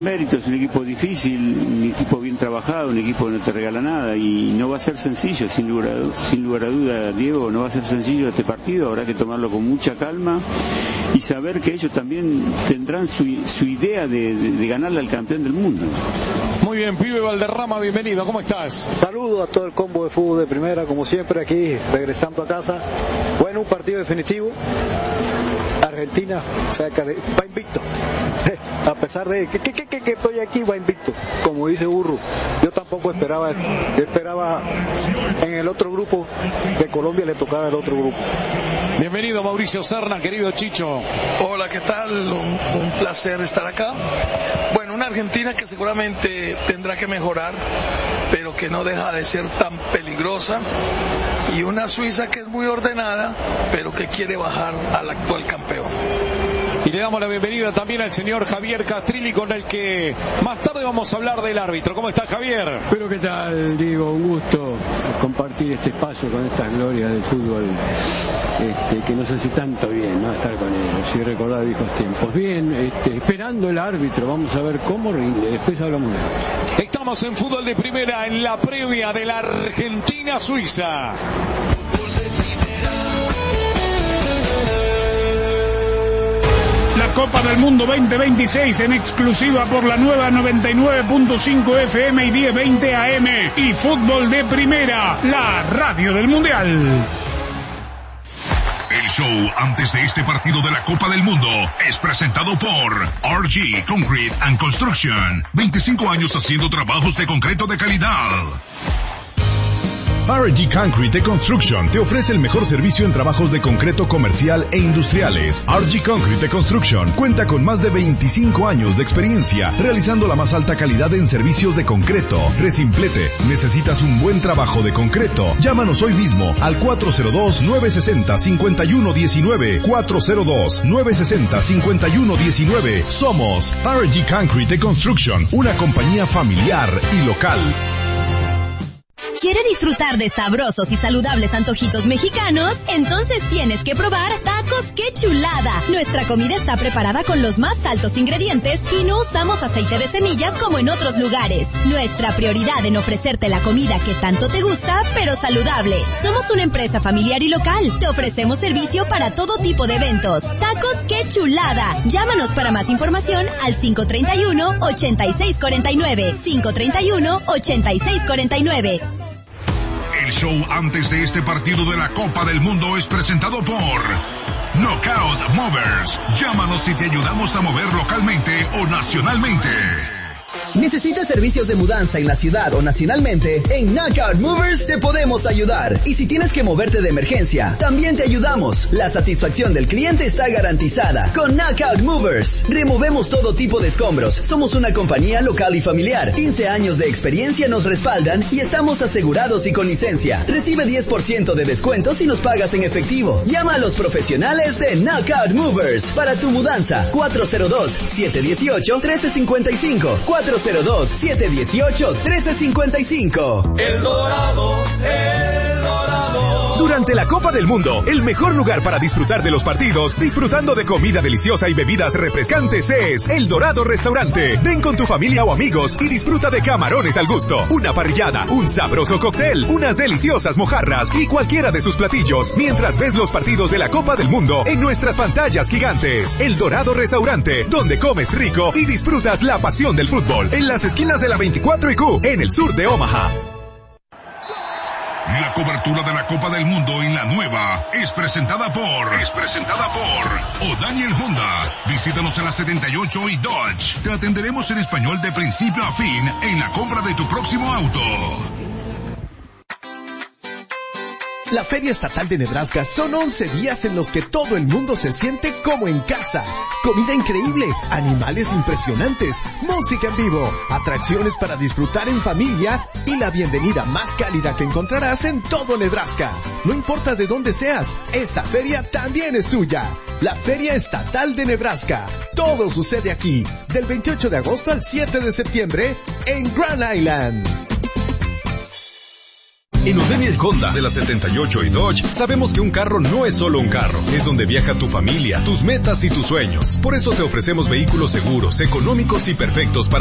Mérito, es un equipo difícil, un equipo bien trabajado, un equipo que no te regala nada y no va a ser sencillo, sin lugar a duda, Diego, no va a ser sencillo este partido, habrá que tomarlo con mucha calma y saber que ellos también tendrán su idea de ganarle al campeón del mundo. Muy bien, Pibe Valderrama, bienvenido, ¿cómo estás? Saludos a todo el combo de fútbol de primera, como siempre aquí, regresando a casa. Bueno, un partido definitivo. Argentina va invicto. A pesar de que estoy aquí, va invicto. Como dice Burro, yo tampoco esperaba. Yo esperaba en el otro grupo, que Colombia le tocaba el otro grupo. Bienvenido Mauricio Serna, querido Chicho. Hola, ¿qué tal? Un placer estar acá. Bueno, una Argentina que seguramente tendrá que mejorar, pero que no deja de ser tan peligrosa. Y una Suiza que es muy ordenada, pero que quiere bajar al actual campeón. Y le damos la bienvenida también al señor Javier Castrilli, con el que más tarde vamos a hablar del árbitro. ¿Cómo está, Javier? Pero qué tal, Diego, un gusto compartir este espacio con estas glorias del fútbol que nos hace tanto bien, ¿no? Estar con ellos y recordar viejos tiempos. Bien, esperando el árbitro, vamos a ver cómo rinde, después hablamos de él. Estamos en Fútbol de Primera, en la previa de la Argentina-Suiza. La Copa del Mundo 2026 en exclusiva por la nueva 99.5 FM y 1020 AM y Fútbol de Primera, la radio del Mundial. El show antes de este partido de la Copa del Mundo es presentado por RG Concrete and Construction. 25 años haciendo trabajos de concreto de calidad. RG Concrete Construction te ofrece el mejor servicio en trabajos de concreto comercial e industriales. RG Concrete Construction cuenta con más de 25 años de experiencia realizando la más alta calidad en servicios de concreto. Resimplete, ¿necesitas un buen trabajo de concreto? Llámanos hoy mismo al 402-960-5119. 402-960-5119. Somos RG Concrete Construction, una compañía familiar y local. ¿Quiere disfrutar de sabrosos y saludables antojitos mexicanos? Entonces tienes que probar Tacos ¡Qué Chulada! Nuestra comida está preparada con los más altos ingredientes y no usamos aceite de semillas como en otros lugares. Nuestra prioridad en ofrecerte la comida que tanto te gusta, pero saludable. Somos una empresa familiar y local. Te ofrecemos servicio para todo tipo de eventos. Tacos ¡Qué Chulada! Llámanos para más información al 531-8649. 531-8649. El show antes de este partido de la Copa del Mundo es presentado por Knockout Movers. Llámanos y te ayudamos a mover localmente o nacionalmente. ¿Necesitas servicios de mudanza en la ciudad o nacionalmente? En Knockout Movers te podemos ayudar. Y si tienes que moverte de emergencia, también te ayudamos. La satisfacción del cliente está garantizada. Con Knockout Movers, removemos todo tipo de escombros. Somos una compañía local y familiar. 15 años de experiencia nos respaldan y estamos asegurados y con licencia. Recibe 10% de descuento si nos pagas en efectivo. Llama a los profesionales de Knockout Movers para tu mudanza. 402-718-1355. 402-718-1355. El Dorado. Durante la Copa del Mundo, el mejor lugar para disfrutar de los partidos, disfrutando de comida deliciosa y bebidas refrescantes es El Dorado Restaurante. Ven con tu familia o amigos y disfruta de camarones al gusto, una parrillada, un sabroso cóctel, unas deliciosas mojarras y cualquiera de sus platillos, mientras ves los partidos de la Copa del Mundo en nuestras pantallas gigantes. El Dorado Restaurante, donde comes rico y disfrutas la pasión del fútbol, en las esquinas de la 24 y Q, en el sur de Omaha. La cobertura de la Copa del Mundo en la nueva es presentada por O'Daniel Honda. Visítanos en la 78 y Dodge. Te atenderemos en español de principio a fin en la compra de tu próximo auto. La Feria Estatal de Nebraska son 11 días en los que todo el mundo se siente como en casa. Comida increíble, animales impresionantes, música en vivo, atracciones para disfrutar en familia y la bienvenida más cálida que encontrarás en todo Nebraska. No importa de dónde seas, esta feria también es tuya. La Feria Estatal de Nebraska. Todo sucede aquí, del 28 de agosto al 7 de septiembre en Grand Island. En O'Daniel Honda de la 78 y Dodge sabemos que un carro no es solo un carro, es donde viaja tu familia, tus metas y tus sueños. Por eso te ofrecemos vehículos seguros, económicos y perfectos para